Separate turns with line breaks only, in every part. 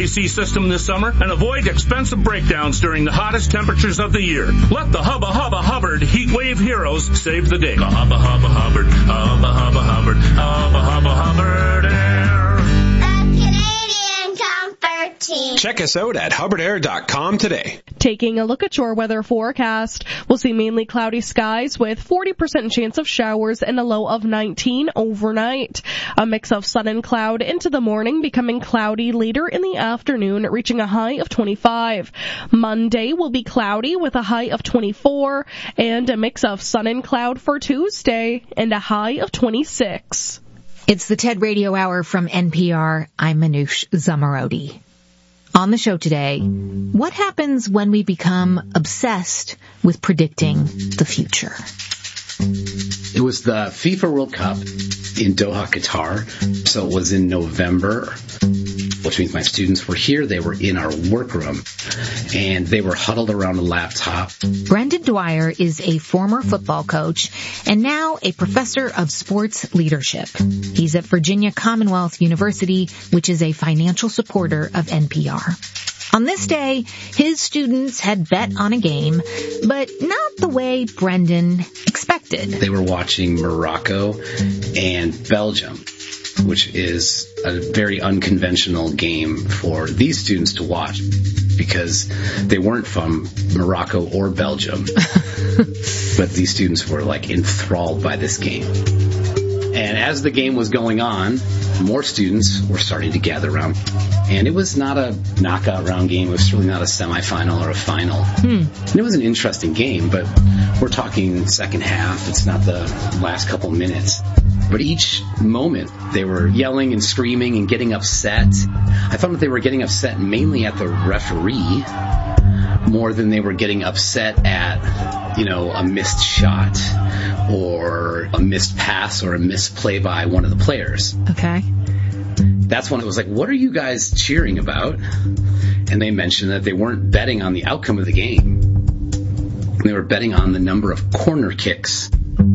AC system this summer and avoid expensive breakdowns during the hottest temperatures of the year. Let the Hubba Hubba Hubbard Heat Wave heroes save the day. Hubba Hubba Hubbard, Hubba Hubba Hubbard, Hubba Hubba Hubbard Air.
The Canadian Comfort Team.
Check us out at hubbardair.com today.
Taking a look at your weather forecast, we'll see mainly cloudy skies with 40% chance of showers and a low of 19 overnight. A mix of sun and cloud into the morning, becoming cloudy later in the afternoon, reaching a high of 25. Monday will be cloudy with a high of 24, and a mix of sun and cloud for Tuesday, and a high of 26.
It's the TED Radio Hour from NPR. I'm Manoush Zomorodi. On the show today, what happens when we become obsessed with predicting the future?
It was the FIFA World Cup in Doha, Qatar. So it was in November, which means my students were here. They were in our workroom, and they were huddled around a laptop.
Brendan Dwyer is a former football coach and now a professor of sports leadership. He's at Virginia Commonwealth University, which is a financial supporter of NPR. On this day, his students had bet on a game, but not the way Brendan expected.
They were watching Morocco and Belgium, which is a very unconventional game for these students to watch because they weren't from Morocco or Belgium. But these students were like enthralled by this game. And as the game was going on, more students were starting to gather around. And it was not a knockout round game. It was certainly not a semifinal or a final. And it was an interesting game, but we're talking second half. It's not the last couple minutes. But each moment, they were yelling and screaming and getting upset. I thought that they were getting upset mainly at the referee more than they were getting upset at, a missed shot or a missed pass or a misplay by one of the players.
Okay.
That's when it was like, what are you guys cheering about? And they mentioned that they weren't betting on the outcome of the game. They were betting on the number of corner kicks.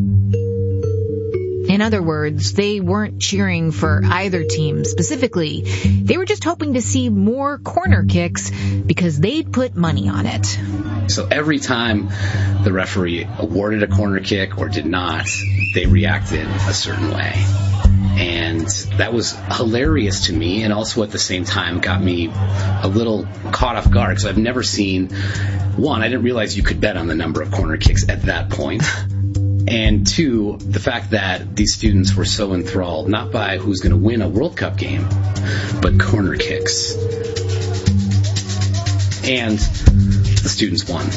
In other words, they weren't cheering for either team specifically. They were just hoping to see more corner kicks because they'd put money on it.
So every time the referee awarded a corner kick or did not, they reacted a certain way. And that was hilarious to me, and also at the same time got me a little caught off guard because I've never seen, one, I didn't realize you could bet on the number of corner kicks at that point. And two, the fact that these students were so enthralled, not by who's going to win a World Cup game, but corner kicks. And the students won.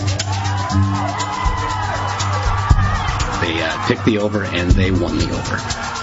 They picked the over and they won the over.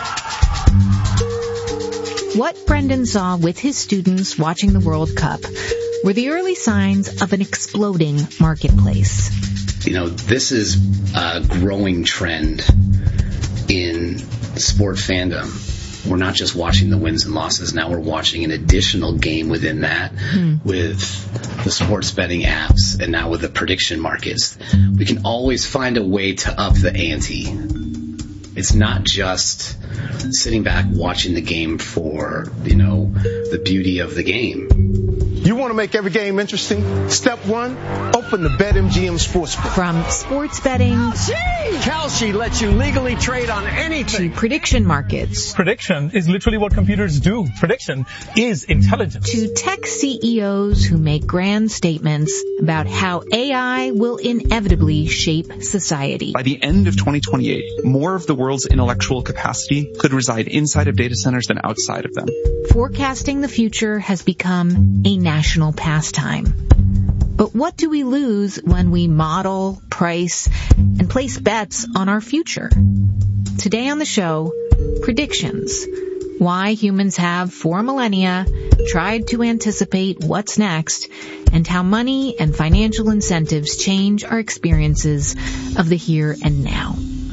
What Brendan saw with his students watching the World Cup were the early signs of an exploding marketplace.
This is a growing trend in sport fandom. We're not just watching the wins and losses. Now we're watching an additional game within that with the sports betting apps and now with the prediction markets. We can always find a way to up the ante. It's not just sitting back watching the game for, the beauty of the game.
You want to make every game interesting? Step one, open the BetMGM Sportsbook.
From sports betting
Kalshi lets you legally trade on anything.
to prediction markets
Prediction is literally what computers do. Prediction is intelligence.
to tech CEOs who make grand statements about how AI will inevitably shape society.
By the end of 2028, more of the world's intellectual capacity could reside inside of data centers than outside of them.
Forecasting the future has become a national pastime. But what do we lose when we model, price, and place bets on our future? Today on the show, predictions. Why humans have for millennia tried to anticipate what's next, and how money and financial incentives change our experiences of the here and now.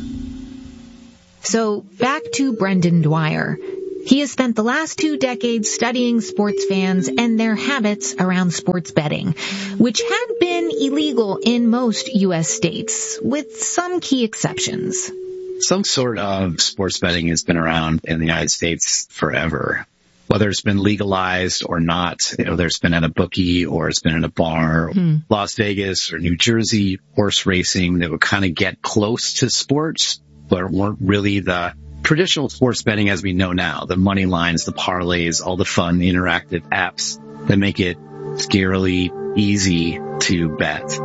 So back to Brendan Dwyer. He has spent the last 2 decades studying sports fans and their habits around sports betting, which had been illegal in most U.S. states, with some key exceptions.
Some sort of sports betting has been around in the United States forever. whether it's been legalized or not, there's been at a bookie or it's been in a bar, Las Vegas or New Jersey horse racing that would kind of get close to sports, but weren't really the traditional sports betting as we know now. The money lines, the parlays, all the fun interactive apps that make it scarily easy to bet.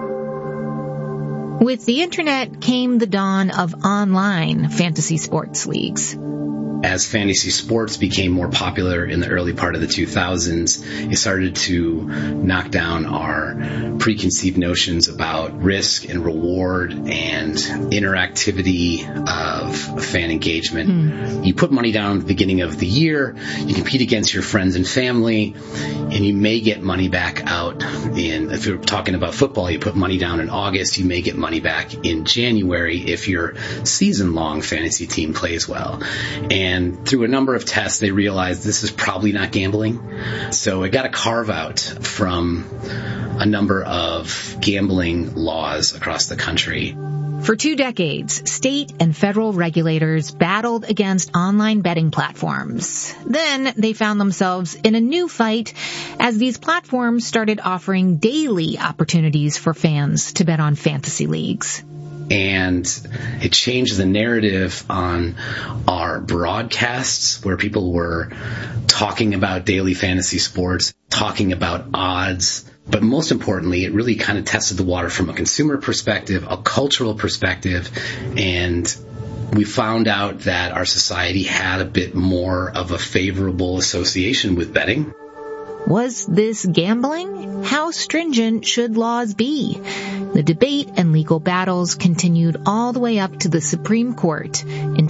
With the internet came the dawn of online fantasy sports leagues.
As fantasy sports became more popular in the early part of the 2000s, it started to knock down our preconceived notions about risk and reward and interactivity of fan engagement. You put money down at the beginning of the year, you compete against your friends and family, and you may get money back out if you're talking about football, you put money down in August, you may get money back in January if your season-long fantasy team plays well. And through a number of tests, they realized this is probably not gambling. So it got a carve-out from a number of gambling laws across the country.
For 2 decades, state and federal regulators battled against online betting platforms. Then they found themselves in a new fight as these platforms started offering daily opportunities for fans to bet on fantasy leagues.
And it changed the narrative on our broadcasts where people were talking about daily fantasy sports, talking about odds. But most importantly, it really kind of tested the water from a consumer perspective, a cultural perspective, and we found out that our society had a bit more of a favorable association with betting.
Was this gambling? How stringent should laws be? The debate and legal battles continued all the way up to the Supreme Court in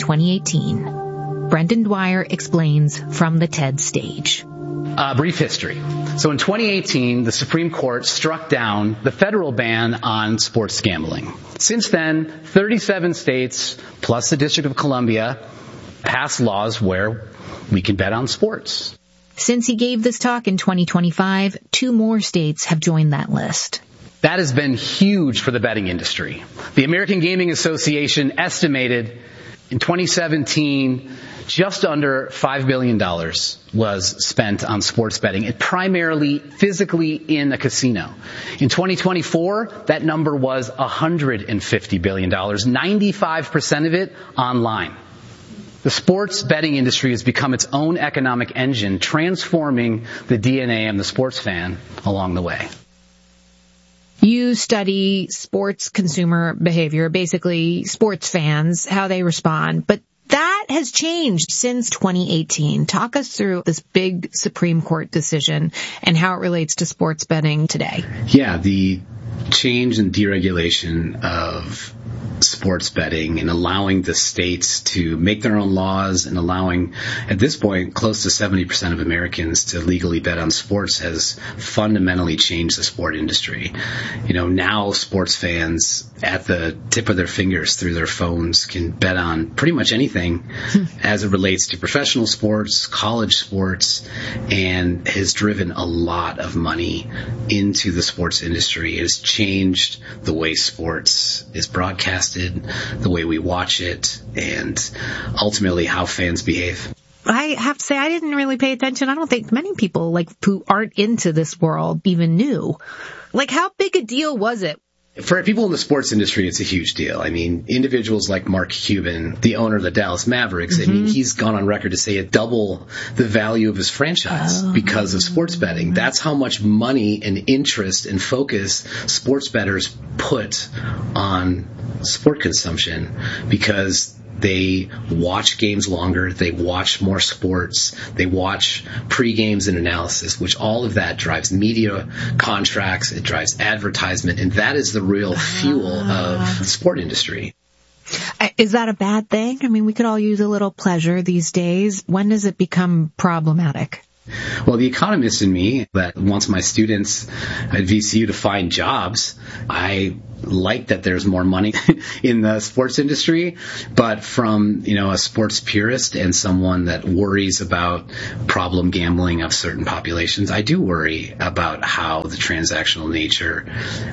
2018. Brendan Dwyer explains from the TED stage.
Brief history. So in 2018, the Supreme Court struck down the federal ban on sports gambling. Since then, 37 states, plus the District of Columbia, passed laws where we can bet on sports.
Since he gave this talk in 2025, 2 more states have joined that list.
That has been huge for the betting industry. The American Gaming Association estimated in 2017 just under $5 billion was spent on sports betting, primarily physically in a casino. In 2024, that number was $150 billion, 95% of it online. The sports betting industry has become its own economic engine, transforming the DNA of the sports fan along the way.
You study sports consumer behavior, basically sports fans, how they respond, but that has changed since 2018. Talk us through this big Supreme Court decision and how it relates to sports betting today.
Yeah, the change and deregulation of sports betting and allowing the states to make their own laws and allowing, at this point, close to 70% of Americans to legally bet on sports has fundamentally changed the sport industry. Now sports fans at the tip of their fingers through their phones can bet on pretty much anything as it relates to professional sports, college sports, and has driven a lot of money into the sports industry. It has changed the way sports is broadcasted, the way we watch it, and ultimately how fans behave.
I have to say, I didn't really pay attention. I don't think many people who aren't into this world even knew. How big a deal was it?
For people in the sports industry, it's a huge deal. I mean, individuals like Mark Cuban, the owner of the Dallas Mavericks, he's gone on record to say it double the value of his franchise because of sports betting. That's how much money and interest and focus sports bettors put on sport consumption because they watch games longer, they watch more sports, they watch pre-games and analysis, which all of that drives media contracts, it drives advertisement, and that is the real fuel of the sport industry.
Is that a bad thing? I mean, we could all use a little pleasure these days. When does it become problematic?
Well, the economist in me that wants my students at VCU to find jobs, I like that there's more money in the sports industry, but from, a sports purist and someone that worries about problem gambling of certain populations, I do worry about how the transactional nature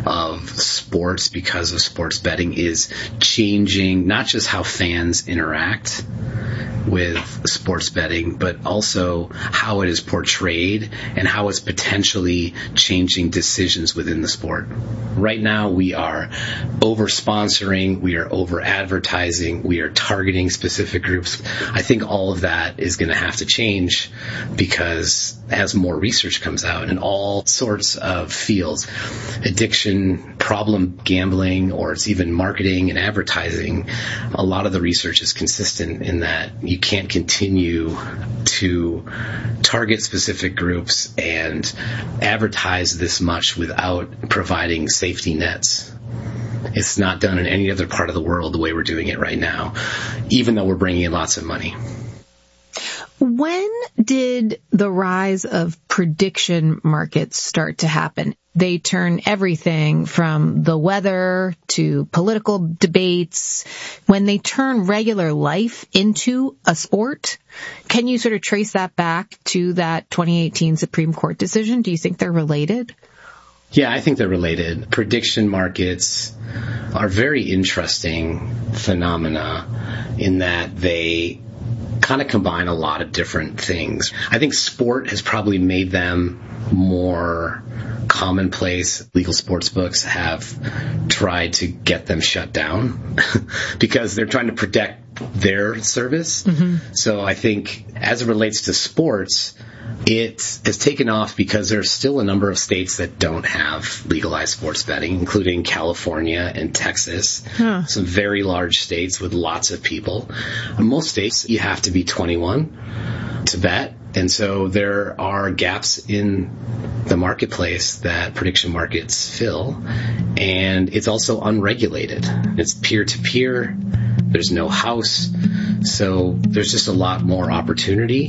of sports because of sports betting is changing not just how fans interact with sports betting, but also how it is portrayed and how it's potentially changing decisions within the sport. Right now, we are over-sponsoring, we are over-advertising, we are targeting specific groups. I think all of that is going to have to change because as more research comes out in all sorts of fields, addiction, problem gambling, or it's even marketing and advertising, a lot of the research is consistent in that you can't continue to target specific groups and advertise this much without providing safety nets. It's not done in any other part of the world the way we're doing it right now, even though we're bringing in lots of money.
When did the rise of prediction markets start to happen? They turn everything from the weather to political debates. When they turn regular life into a sport, can you sort of trace that back to that 2018 Supreme Court decision? Do you think they're related?
Yeah, I think they're related. Prediction markets are very interesting phenomena in that they kind of combine a lot of different things. I think sport has probably made them more commonplace. Legal sports books have tried to get them shut down because they're trying to protect their service. Mm-hmm. So I think as it relates to sports, it has taken off because there's still a number of states that don't have legalized sports betting, including California and Texas, some very large states with lots of people. In most states, you have to be 21 to bet. And so there are gaps in the marketplace that prediction markets fill. And it's also unregulated. It's peer-to-peer. There's no house. So there's just a lot more opportunity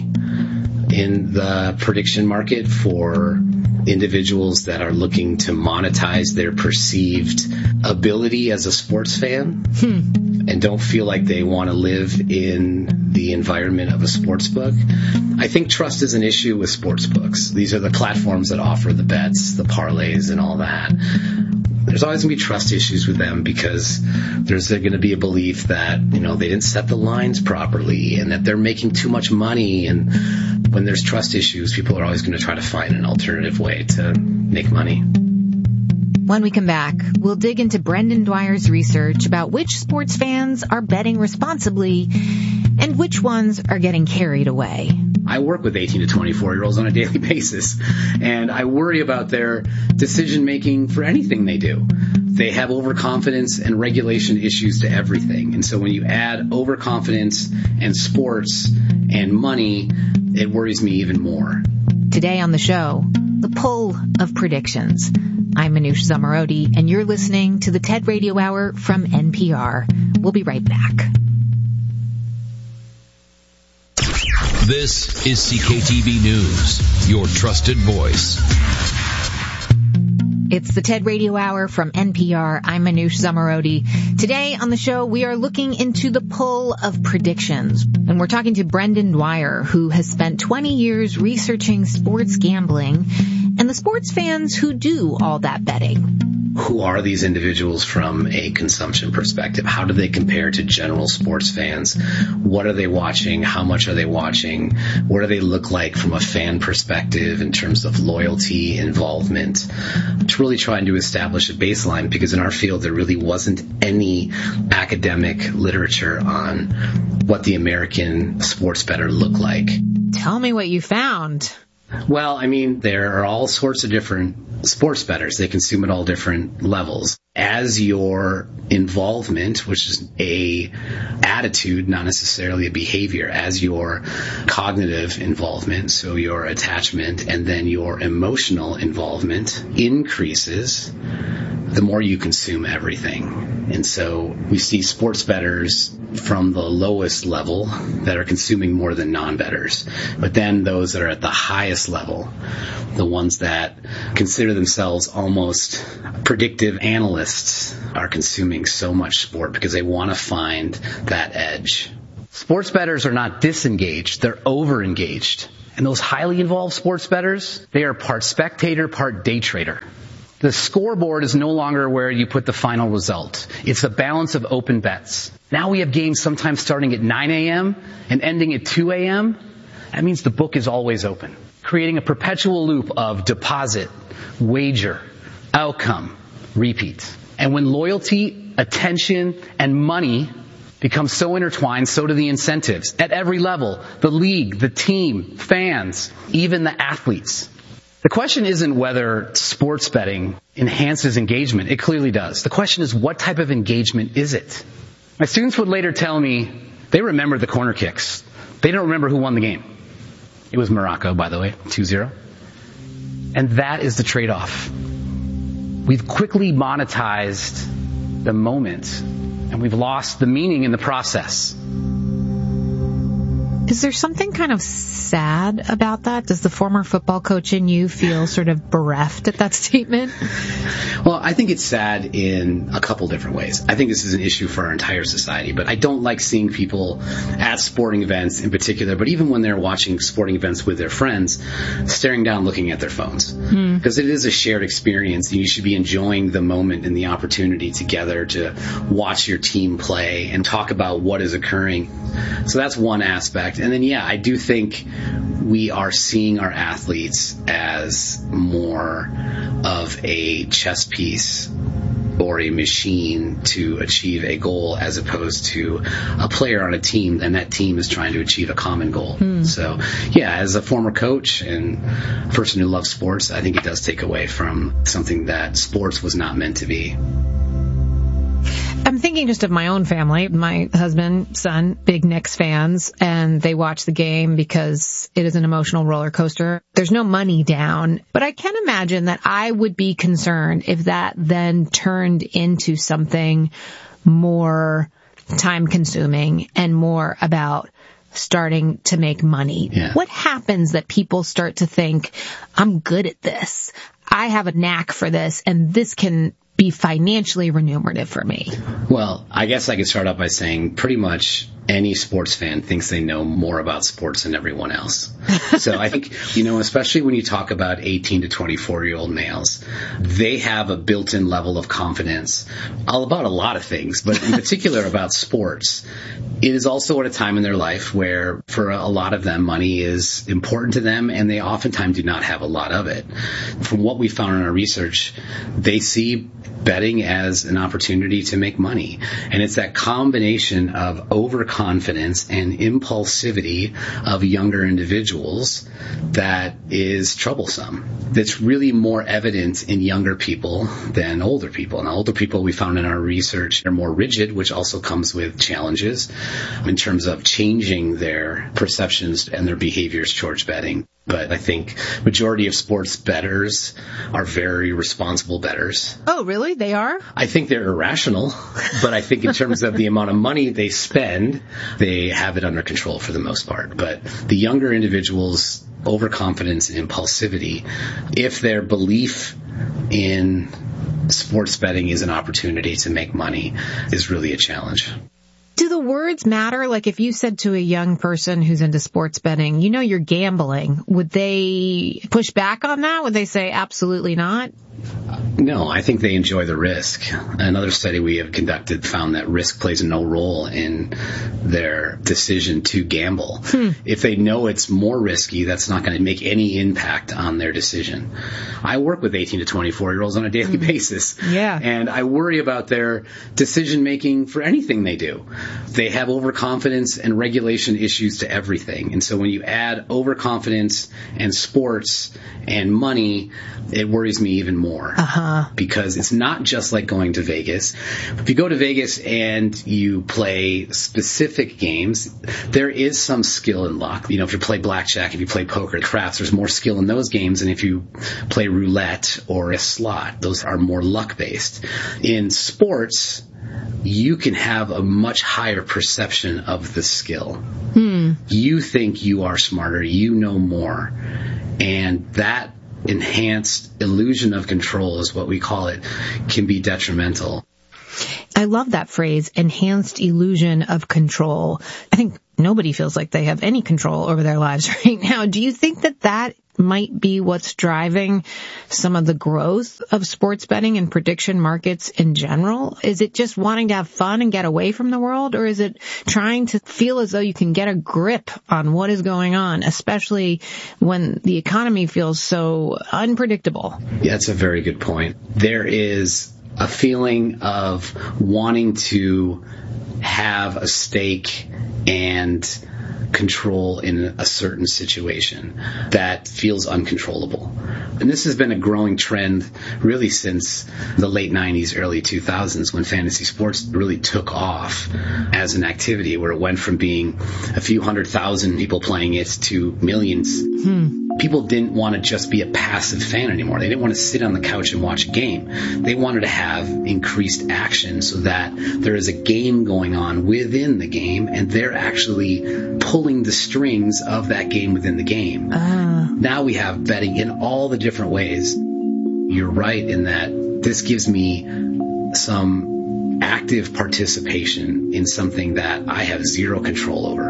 in the prediction market for individuals that are looking to monetize their perceived ability as a sports fan and don't feel like they want to live in the environment of a sports book. I think trust is an issue with sports books. These are the platforms that offer the bets, the parlays, and all that. There's always going to be trust issues with them because there's going to be a belief that, they didn't set the lines properly and that they're making too much money. And when there's trust issues, people are always going to try to find an alternative way to make money.
When we come back, we'll dig into Brendan Dwyer's research about which sports fans are betting responsibly and which ones are getting carried away.
I work with 18 to 24-year-olds on a daily basis, and I worry about their decision-making for anything they do. They have overconfidence and regulation issues to everything. And so when you add overconfidence and sports and money, it worries me even more.
Today on the show, the pull of predictions. I'm Manoush Zomorodi, and you're listening to the TED Radio Hour from NPR. We'll be right back.
This is CKTV News, your trusted voice.
It's the TED Radio Hour from NPR. I'm Manoush Zomorodi. Today on the show, we are looking into the pull of predictions. And we're talking to Brendan Dwyer, who has spent 20 years researching sports gambling and the sports fans who do all that betting.
Who are these individuals from a consumption perspective? How do they compare to general sports fans? What are they watching? How much are they watching? What do they look like from a fan perspective in terms of loyalty, involvement? It's really trying to establish a baseline because in our field there really wasn't any academic literature on what the American sports bettor look like.
Tell me what you found.
Well, there are all sorts of different sports bettors. They consume at all different levels. As your involvement, which is a attitude, not necessarily a behavior, as your cognitive involvement, so your attachment, and then your emotional involvement increases, the more you consume everything. And so we see sports bettors from the lowest level that are consuming more than non-bettors. But then those that are at the highest level, the ones that consider themselves almost predictive analysts, are consuming so much sport because they want to find that edge.
Sports bettors are not disengaged, they're over-engaged. And those highly involved sports bettors, they are part spectator, part day trader. The scoreboard is no longer where you put the final result. It's the balance of open bets. Now we have games sometimes starting at 9 a.m. and ending at 2 a.m. That means the book is always open, creating a perpetual loop of deposit, wager, outcome, repeat. And when loyalty, attention, and money become so intertwined, so do the incentives at every level, the league, the team, fans, even the athletes. The question isn't whether sports betting enhances engagement. It clearly does. The question is, what type of engagement is it? My students would later tell me they remember the corner kicks. They don't remember who won the game. It was Morocco, by the way, 2-0. And that is the trade-off. We've quickly monetized the moment, and we've lost the meaning in the process.
Is there something kind of sad about that? Does the former football coach in you feel sort of bereft at that statement?
Well, I think it's sad in a couple different ways. I think this is an issue for our entire society, but I don't like seeing people at sporting events in particular, but even when they're watching sporting events with their friends, staring down, looking at their phones. Because it is a shared experience, and you should be enjoying the moment and the opportunity together to watch your team play and talk about what is occurring. So that's one aspect. And then, I do think we are seeing our athletes as more of a chess piece or a machine to achieve a goal as opposed to a player on a team, and that team is trying to achieve a common goal. So, as a former coach and a person who loves sports, I think it does take away from something that sports was not meant to be.
I'm thinking just of my own family. My husband, son, big Knicks fans, and they watch the game because it is an emotional roller coaster. There's no money down, but I can imagine that I would be concerned if that then turned into something more time-consuming and more about starting to make money. What happens that people start to think, I'm good at this, I have a knack for this, and this can be financially remunerative for me?
Well, I guess I could start out by saying pretty much any sports fan thinks they know more about sports than everyone else. So I think, especially when you talk about 18 to 24-year-old males, they have a built-in level of confidence all about a lot of things, but in particular about sports. It is also at a time in their life where for a lot of them, money is important to them, and they oftentimes do not have a lot of it. From what we found in our research, they see betting as an opportunity to make money. And it's that combination of overconfidence and impulsivity of younger individuals that is troublesome. That's really more evident in younger people than older people. And older people, we found in our research, are more rigid, which also comes with challenges in terms of changing their perceptions and their behaviors towards betting. But I think majority of sports bettors are very responsible bettors.
Oh, really? They are?
I think they're irrational, but I think in terms of the amount of money they spend, they have it under control for the most part. But the younger individuals, overconfidence and impulsivity, if their belief in sports betting is an opportunity to make money, is really a challenge.
Do the words matter? Like if you said to a young person who's into sports betting, you're gambling, would they push back on that? Would they say absolutely not?
No, I think they enjoy the risk. Another study we have conducted found that risk plays no role in their decision to gamble. If they know it's more risky, that's not going to make any impact on their decision. I work with 18 to 24-year-olds on a daily basis. And I worry about their decision making for anything they do. They have overconfidence and regulation issues to everything. And so when you add overconfidence and sports and money, it worries me even more. Because it's not just like going to Vegas. If you go to Vegas and you play specific games, there is some skill and luck. If you play blackjack, if you play poker, craps, there's more skill in those games than if you play roulette or a slot. Those are more luck-based. In sports, you can have a much higher perception of the skill. You think you are smarter, you know more, and that enhanced illusion of control is what we call it, can be detrimental.
I love that phrase, enhanced illusion of control. I think nobody feels like they have any control over their lives right now. Do you think that might be what's driving some of the growth of sports betting and prediction markets in general? Is it just wanting to have fun and get away from the world, or is it trying to feel as though you can get a grip on what is going on, especially when the economy feels so unpredictable?
Yeah, that's a very good point. There is a feeling of wanting to have a stake and control in a certain situation that feels uncontrollable. And this has been a growing trend really since the late 90s, early 2000s, when fantasy sports really took off as an activity, where it went from being a few 100,000 people playing it to millions. People didn't want to just be a passive fan anymore. They didn't want to sit on the couch and watch a game. They wanted to have increased action so that there is a game going on within the game, and they're actually pulling the strings of that game within the game. Now we have betting in all the different ways. You're right in that this gives me some active participation in something that I have zero control over.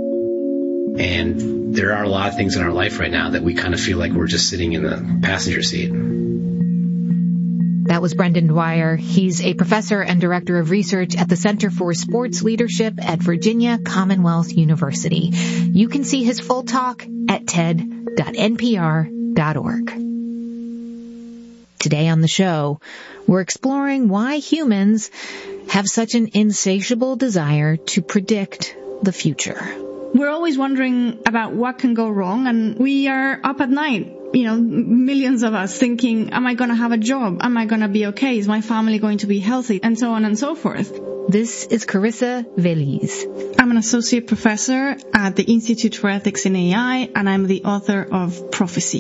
And there are a lot of things in our life right now that we kind of feel like we're just sitting in the passenger seat.
That was Brendan Dwyer. He's a professor and director of research at the Center for Sports Leadership at Virginia Commonwealth University. You can see his full talk at ted.npr.org. Today on the show, we're exploring why humans have such an insatiable desire to predict the future.
We're always wondering about what can go wrong, and we are up at night, millions of us thinking, am I going to have a job? Am I going to be okay? Is my family going to be healthy? And so on and so forth.
This is Carissa Veliz.
I'm an associate professor at the Institute for Ethics in AI, and I'm the author of Prophecy.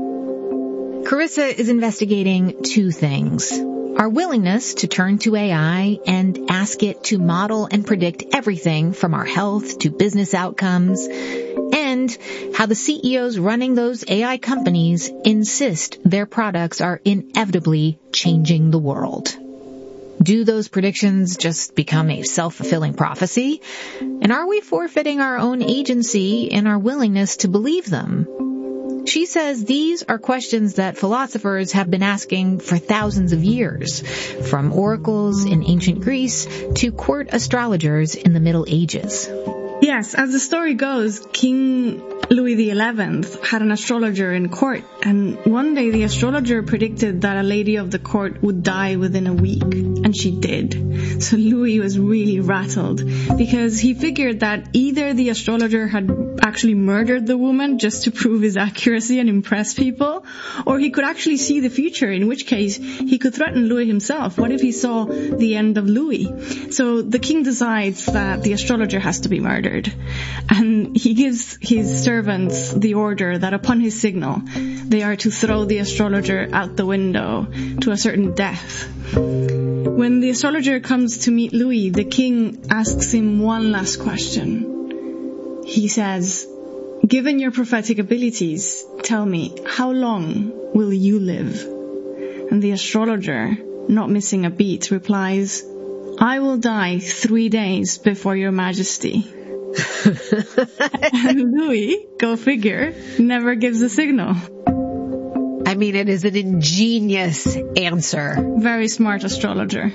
Carissa is investigating two things: our willingness to turn to AI and ask it to model and predict everything from our health to business outcomes, and how the CEOs running those AI companies insist their products are inevitably changing the world. Do those predictions just become a self-fulfilling prophecy? And are we forfeiting our own agency and our willingness to believe them? She says these are questions that philosophers have been asking for thousands of years, from oracles in ancient Greece to court astrologers in the Middle Ages.
Yes, as the story goes, King Louis XI had an astrologer in court, and one day the astrologer predicted that a lady of the court would die within a week, and she did. So Louis was really rattled, because he figured that either the astrologer had actually murdered the woman just to prove his accuracy and impress people, or he could actually see the future, in which case he could threaten Louis himself. What if he saw the end of Louis? So the king decides that the astrologer has to be murdered, and he gives his servants the order that upon his signal they are to throw the astrologer out the window to a certain death. When the astrologer comes to meet Louis, the king asks him one last question. He says, "Given your prophetic abilities, tell me, how long will you live?" And the astrologer, not missing a beat, replies, "I will die 3 days before your majesty." And Louis, go figure, never gives a signal.
I mean, it is an ingenious answer.
Very smart astrologer.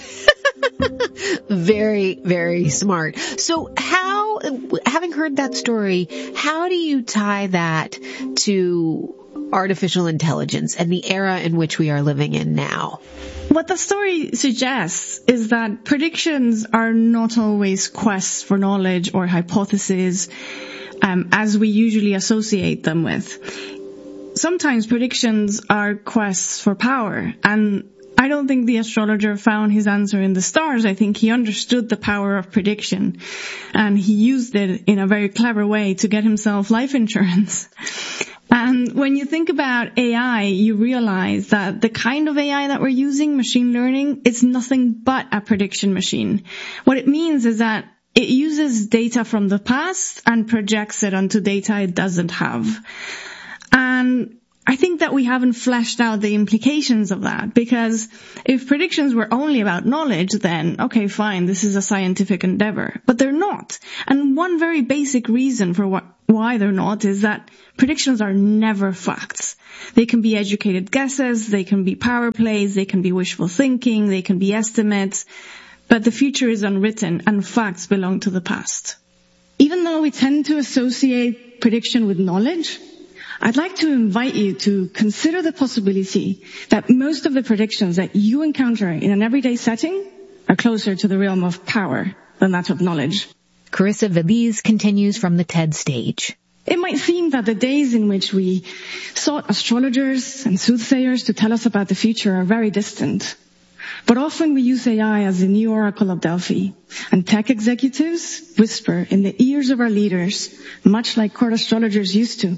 Very, very smart. So having heard that story, how do you tie that to artificial intelligence and the era in which we are living in now?
What the story suggests is that predictions are not always quests for knowledge or hypotheses, as we usually associate them with. Sometimes predictions are quests for power, and I don't think the astrologer found his answer in the stars. I think he understood the power of prediction, and he used it in a very clever way to get himself life insurance. And when you think about AI, you realize that the kind of AI that we're using, machine learning, is nothing but a prediction machine. What it means is that it uses data from the past and projects it onto data it doesn't have. And I think that we haven't fleshed out the implications of that, because if predictions were only about knowledge, then okay, fine, this is a scientific endeavor. But they're not. And one very basic reason for why they're not is that predictions are never facts. They can be educated guesses, they can be power plays, they can be wishful thinking, they can be estimates, but the future is unwritten and facts belong to the past. Even though we tend to associate prediction with knowledge, I'd like to invite you to consider the possibility that most of the predictions that you encounter in an everyday setting are closer to the realm of power than that of knowledge.
Carissa Veliz continues from the TED stage.
It might seem that the days in which we sought astrologers and soothsayers to tell us about the future are very distant. But often we use AI as the new oracle of Delphi, and tech executives whisper in the ears of our leaders, much like court astrologers used to.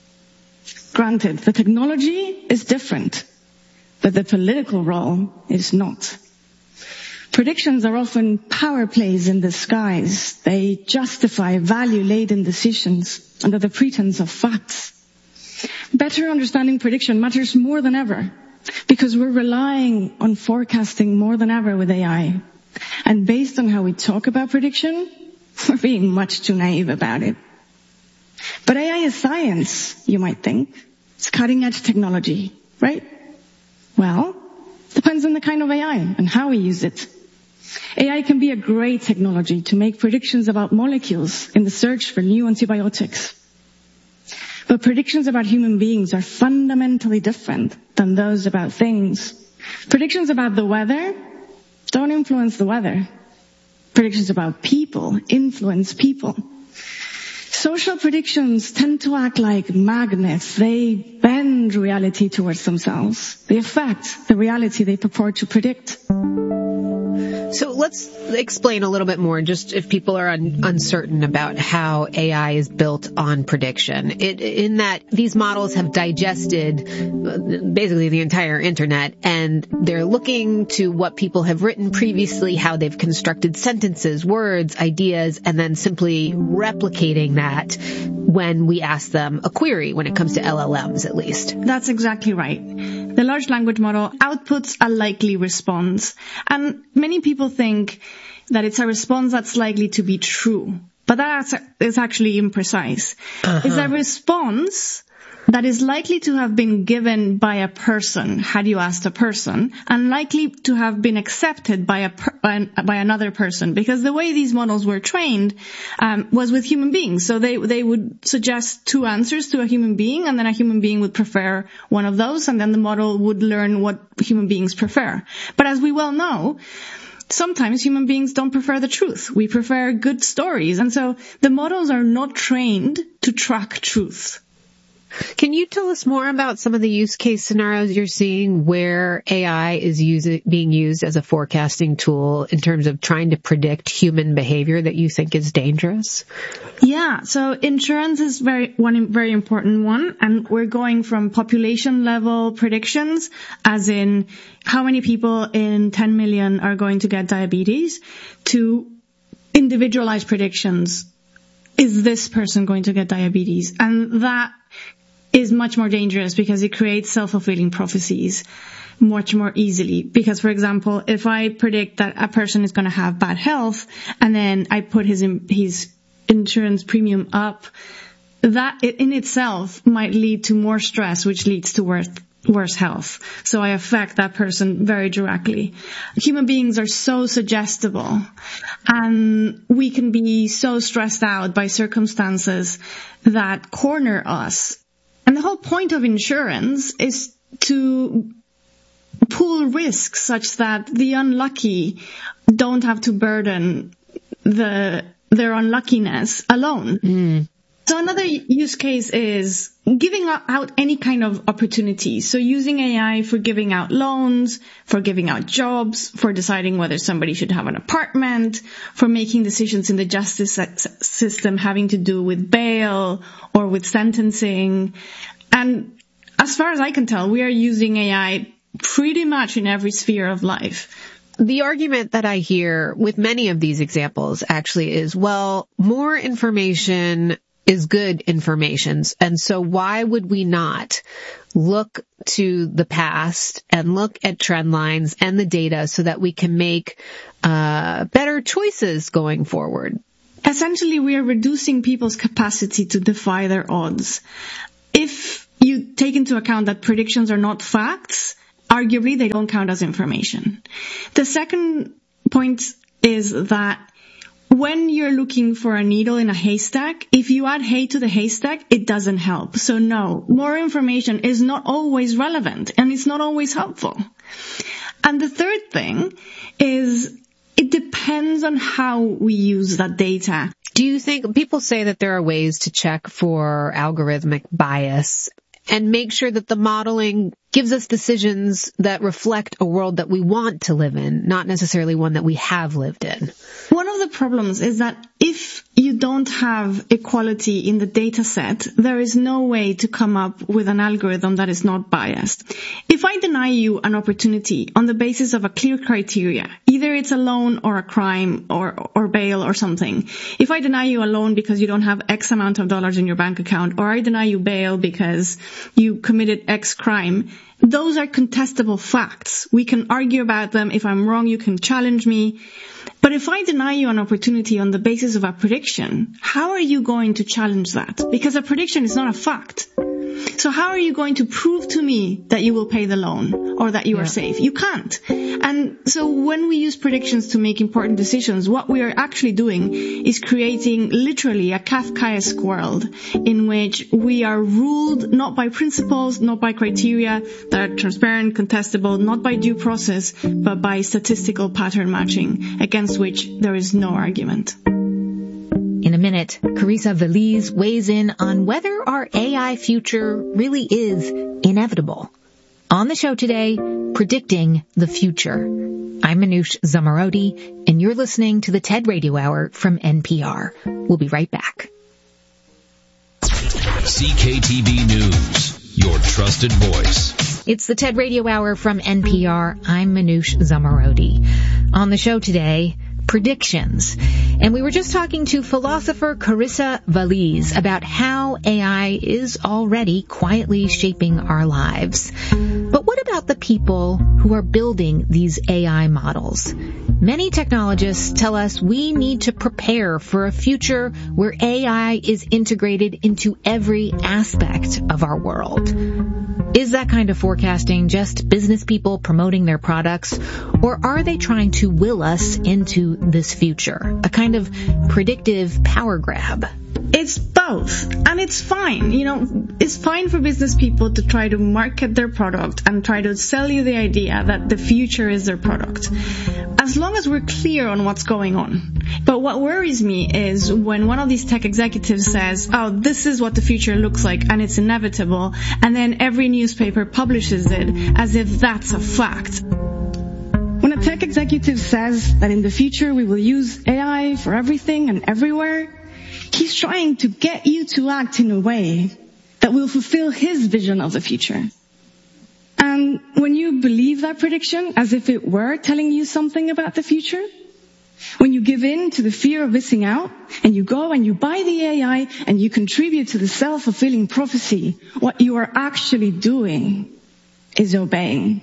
Granted, the technology is different, but the political role is not. Predictions are often power plays in disguise. They justify value-laden decisions under the pretense of facts. Better understanding prediction matters more than ever, because we're relying on forecasting more than ever with AI. And based on how we talk about prediction, we're being much too naive about it. But AI is science, you might think. It's cutting-edge technology, right? Well, depends on the kind of AI and how we use it. AI can be a great technology to make predictions about molecules in the search for new antibiotics. But predictions about human beings are fundamentally different than those about things. Predictions about the weather don't influence the weather. Predictions about people influence people. Social predictions tend to act like magnets. They bend reality towards themselves. They affect the reality they purport to predict.
So let's explain a little bit more, just if people are uncertain about how AI is built on prediction. In that these models have digested basically the entire internet, and they're looking to what people have written previously, how they've constructed sentences, words, ideas, and then simply replicating that when we ask them a query, when it comes to LLMs at least.
That's exactly right. The large language model outputs a likely response, and many people think that it's a response that's likely to be true, but that is actually imprecise. It's a response that is likely to have been given by a person, had you asked a person, and likely to have been accepted by another person, because the way these models were trained was with human beings. So they would suggest two answers to a human being, and then a human being would prefer one of those, and then the model would learn what human beings prefer. But as we well know, sometimes human beings don't prefer the truth. We prefer good stories. And so the models are not trained to track truth.
Can you tell us more about some of the use case scenarios you're seeing where AI is being used as a forecasting tool in terms of trying to predict human behavior that you think is dangerous?
Yeah, so insurance is one very important one, and we're going from population level predictions, as in how many people in 10 million are going to get diabetes, to individualized predictions. Is this person going to get diabetes? And that is much more dangerous because it creates self-fulfilling prophecies much more easily. Because, for example, if I predict that a person is going to have bad health and then I put his insurance premium up, that in itself might lead to more stress, which leads to worse health. So I affect that person very directly. Human beings are so suggestible, and we can be so stressed out by circumstances that corner us. And the whole point of insurance is to pool risks such that the unlucky don't have to burden their unluckiness alone. So another use case is giving out any kind of opportunity. So using AI for giving out loans, for giving out jobs, for deciding whether somebody should have an apartment, for making decisions in the justice system having to do with bail or with sentencing. And as far as I can tell, we are using AI pretty much in every sphere of life.
The argument that I hear with many of these examples actually is, well, more information is good information. And so why would we not look to the past and look at trend lines and the data so that we can make better choices going forward?
Essentially, we are reducing people's capacity to defy their odds. If you take into account that predictions are not facts, arguably they don't count as information. The second point is that when you're looking for a needle in a haystack, if you add hay to the haystack, it doesn't help. So no, more information is not always relevant and it's not always helpful. And the third thing is it depends on how we use that data.
Do you think people say that there are ways to check for algorithmic bias and make sure that the modeling gives us decisions that reflect a world that we want to live in, not necessarily one that we have lived in?
One of the problems is that if you don't have equality in the data set, there is no way to come up with an algorithm that is not biased. If I deny you an opportunity on the basis of a clear criteria, either it's a loan or a crime or bail or something, if I deny you a loan because you don't have X amount of dollars in your bank account, or I deny you bail because you committed X crime, those are contestable facts. We can argue about them. If I'm wrong, you can challenge me. But if I deny you an opportunity on the basis of a prediction, how are you going to challenge that? Because a prediction is not a fact. So how are you going to prove to me that you will pay the loan or that you are safe? You can't. And so when we use predictions to make important decisions, what we are actually doing is creating literally a Kafkaesque world in which we are ruled not by principles, not by criteria that are transparent, contestable, not by due process, but by statistical pattern matching against which there is no argument.
In a minute, Carissa Veliz weighs in on whether our AI future really is inevitable. On the show today, predicting the future. I'm Manoush Zomorodi, and you're listening to the TED Radio Hour from NPR. We'll be right back.
CKTB News, your trusted voice.
It's the TED Radio Hour from NPR. I'm Manoush Zomorodi. On the show today, predictions. And we were just talking to philosopher Carissa Veliz about how AI is already quietly shaping our lives. But what about the people who are building these AI models? Many technologists tell us we need to prepare for a future where AI is integrated into every aspect of our world. Is that kind of forecasting just business people promoting their products, or are they trying to will us into this future, a kind of predictive power grab?
It's both, and it's fine. It's fine for business people to try to market their product and try to sell you the idea that the future is their product, as long as we're clear on what's going on. But what worries me is when one of these tech executives says, oh, this is what the future looks like and it's inevitable, and then every newspaper publishes it as if that's a fact. When a tech executive says that in the future we will use AI for everything and everywhere, he's trying to get you to act in a way that will fulfill his vision of the future. And when you believe that prediction as if it were telling you something about the future, when you give in to the fear of missing out and you go and you buy the AI and you contribute to the self-fulfilling prophecy, what you are actually doing is obeying.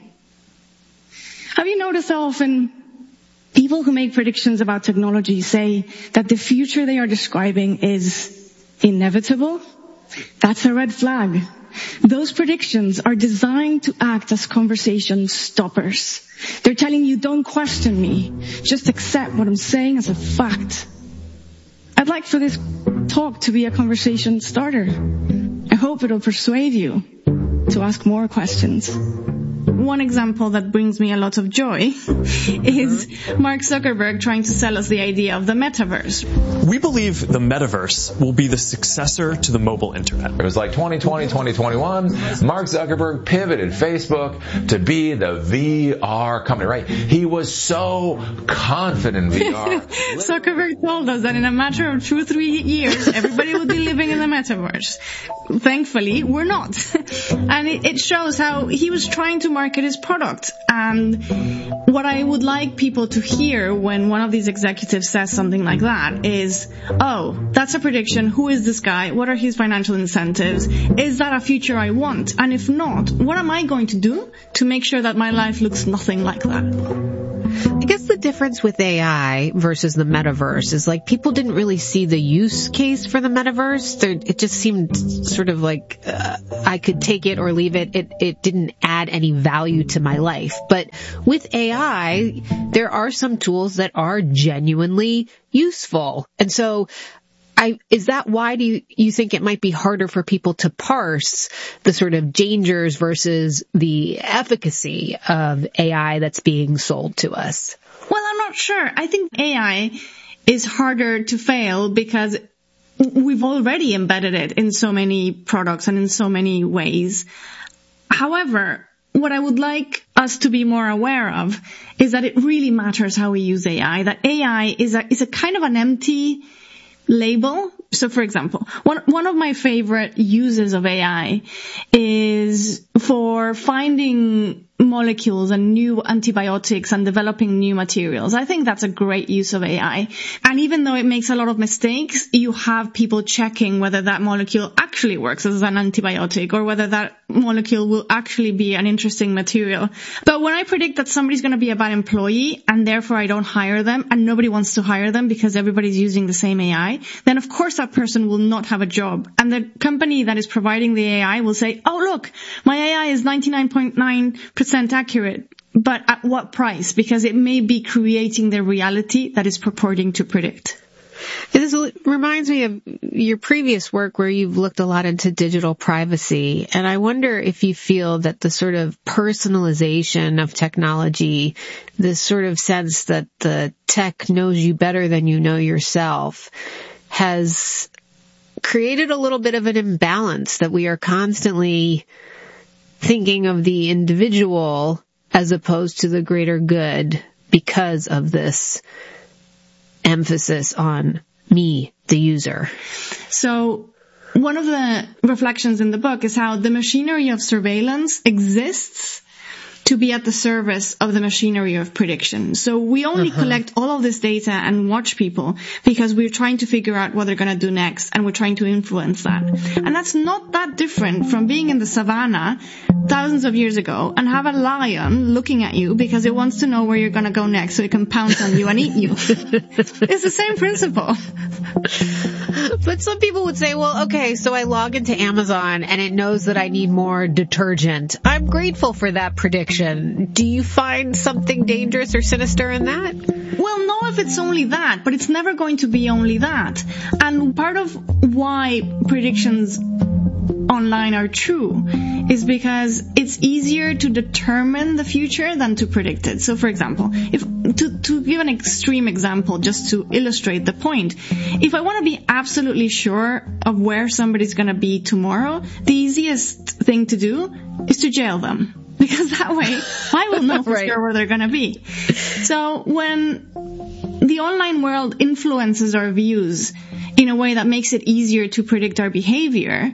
Have you noticed how often people who make predictions about technology say that the future they are describing is inevitable? That's a red flag. Those predictions are designed to act as conversation stoppers. They're telling you, don't question me. Just accept what I'm saying as a fact. I'd like for this talk to be a conversation starter. I hope it'll persuade you to ask more questions. One example that brings me a lot of joy is Mark Zuckerberg trying to sell us the idea of the metaverse.
We believe the metaverse will be the successor to the mobile internet.
It was like 2020, 2021. Mark Zuckerberg pivoted Facebook to be the VR company, right? He was so confident in VR.
Zuckerberg told us that in a matter of 2 or 3 years, everybody would be living in the metaverse. Thankfully, we're not. And it shows how he was trying to market market its product. And what I would like people to hear when one of these executives says something like that is, oh, that's a prediction. Who is this guy? What are his financial incentives? Is that a future I want? And if not, what am I going to do to make sure that my life looks nothing like that?
I guess the difference with AI versus the metaverse is like people didn't really see the use case for the metaverse. It just seemed sort of like I could take it or leave it. It didn't add any value to my life. But with AI, there are some tools that are genuinely useful. And so is that why do you think it might be harder for people to parse the sort of dangers versus the efficacy of AI that's being sold to us?
Well, I'm not sure. I think AI is harder to fail because we've already embedded it in so many products and in so many ways. However, what I would like us to be more aware of is that it really matters how we use AI, that AI is a kind of an empty label. So, for example, one of my favorite uses of AI is for finding molecules and new antibiotics and developing new materials. I think that's a great use of AI. And even though it makes a lot of mistakes, you have people checking whether that molecule actually works as an antibiotic or whether that molecule will actually be an interesting material. But when I predict that somebody's going to be a bad employee and therefore I don't hire them and nobody wants to hire them because everybody's using the same AI, then of course that person will not have a job. And the company that is providing the AI will say, oh, look, my AI is 99.9% accurate, but at what price? Because it may be creating the reality that is purporting to predict.
This reminds me of your previous work where you've looked a lot into digital privacy. And I wonder if you feel that the sort of personalization of technology, this sort of sense that the tech knows you better than you know yourself, has created a little bit of an imbalance, that we are constantly thinking of the individual as opposed to the greater good because of this emphasis on me, the user.
So one of the reflections in the book is how the machinery of surveillance exists to be at the service of the machinery of prediction. So we only collect all of this data and watch people because we're trying to figure out what they're going to do next, and we're trying to influence that. And that's not that different from being in the savannah thousands of years ago and have a lion looking at you because it wants to know where you're going to go next so it can pounce on you and eat you. It's the same principle.
But some people would say, well, okay, so I log into Amazon and it knows that I need more detergent. I'm grateful for that prediction. Do you find something dangerous or sinister in that?
Well, no, if it's only that, but it's never going to be only that. And part of why predictions online are true is because it's easier to determine the future than to predict it. So, for example, to give an extreme example, just to illustrate the point, if I want to be absolutely sure of where somebody's going to be tomorrow, the easiest thing to do is to jail them. Because that way, I will know for sure where they're going to be. So when the online world influences our views in a way that makes it easier to predict our behavior,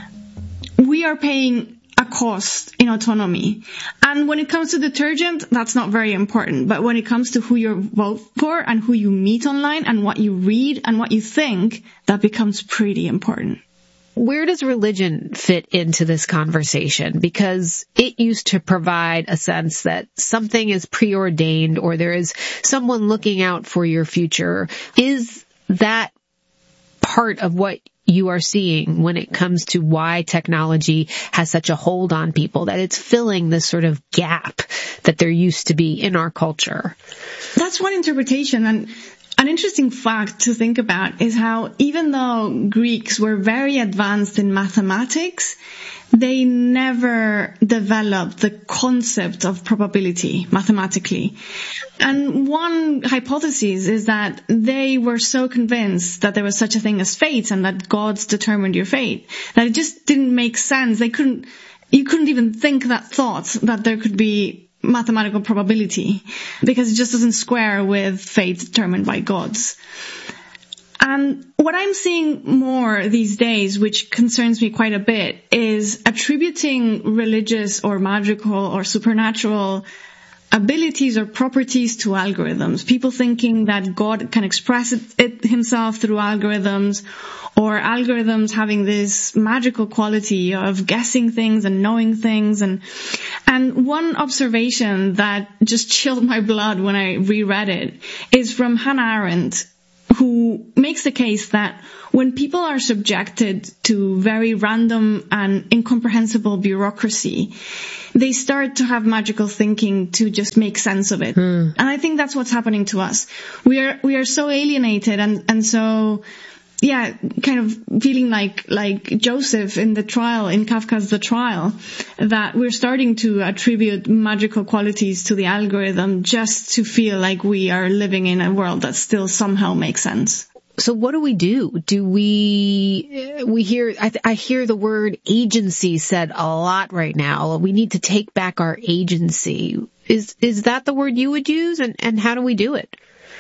we are paying a cost in autonomy. And when it comes to detergent, that's not very important. But when it comes to who you vote for and who you meet online and what you read and what you think, that becomes pretty important.
Where does religion fit into this conversation? Because it used to provide a sense that something is preordained or there is someone looking out for your future. Is that part of what you are seeing when it comes to why technology has such a hold on people, that it's filling this sort of gap that there used to be in our culture?
That's one interpretation. And an interesting fact to think about is how even though Greeks were very advanced in mathematics, they never developed the concept of probability mathematically. And one hypothesis is that they were so convinced that there was such a thing as fate and that gods determined your fate that it just didn't make sense. You couldn't even think that thought that there could be mathematical probability because it just doesn't square with fate determined by gods. And what I'm seeing more these days, which concerns me quite a bit, is attributing religious or magical or supernatural abilities or properties to algorithms. People thinking that God can express it himself through algorithms, or algorithms having this magical quality of guessing things and knowing things. And one observation that just chilled my blood when I reread it is from Hannah Arendt, who makes the case that when people are subjected to very random and incomprehensible bureaucracy, they start to have magical thinking to just make sense of it. And I think that's what's happening to us. We are so alienated and so, yeah, kind of feeling like Joseph in the trial, in Kafka's The Trial, that we're starting to attribute magical qualities to the algorithm just to feel like we are living in a world that still somehow makes sense.
So what do we do? Do we hear, I hear the word agency said a lot right now. We need to take back our agency. Is that the word you would use? And how do we do it?